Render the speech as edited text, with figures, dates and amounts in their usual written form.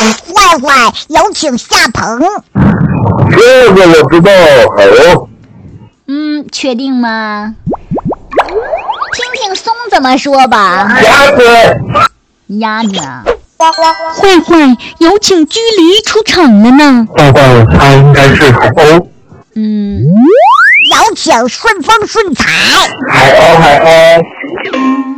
坏坏，有请下棚。 这个我知道，好哦。 确定吗？听听松怎么说吧。 鸭子， 鸭子啊， 坏坏，有请居离出场了呢。 坏坏，他应该是海鸥。 有请顺风顺财。 海鸥，海鸥。